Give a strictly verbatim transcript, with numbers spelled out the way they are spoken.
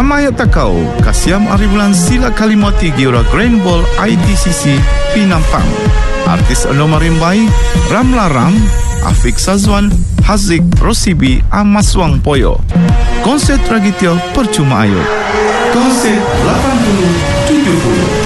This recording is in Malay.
Amaya takau kasiam ari bulan sila kalimati giura Grand Ball I T C C Pinampang. Artis ando marimbai Ramla Ram, Afik Sazwan, Hazik Rosibi Amaswang Poyo. Konser Tragitio percuma ayo. Konser delapan puluh tujuh puluh.